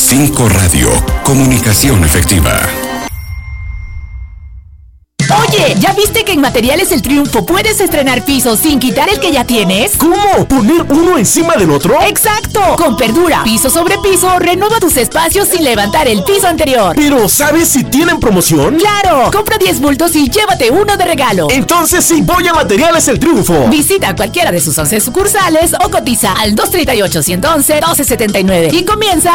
5 Radio, comunicación efectiva. Oye, ¿ya viste que en Materiales El Triunfo puedes estrenar piso sin quitar el que ya tienes? ¿Cómo? ¿Poner uno encima del otro? ¡Exacto! Con Perdura, piso sobre piso, renueva tus espacios sin levantar el piso anterior. Pero, ¿sabes si tienen promoción? ¡Claro! Compra 10 bultos y llévate uno de regalo. Entonces sí, voy a Materiales El Triunfo. Visita cualquiera de sus 11 sucursales o cotiza al 238-111-1279 y comienza